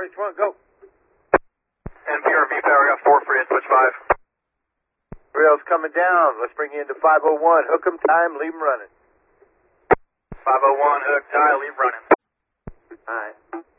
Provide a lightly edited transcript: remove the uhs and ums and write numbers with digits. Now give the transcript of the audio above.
1, each one, go. NPRV power, got 4 for you, switch 5. Rail's coming down. Let's bring you into 501. Hook 'em, tie 'em, leave 'em running. 501, hook, tie, leave running. All right.